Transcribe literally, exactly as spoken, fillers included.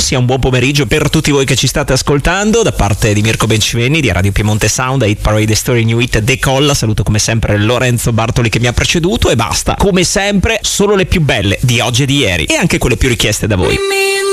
sia un buon pomeriggio per tutti voi che ci state ascoltando. Da parte di Mirko Bencivenni di Radio Piemonte Sound, Hit Parade Story New Hit decolla. Saluto come sempre Lorenzo Bartoli che mi ha preceduto e basta. Come sempre solo le più belle di oggi e di ieri e anche quelle più richieste da voi.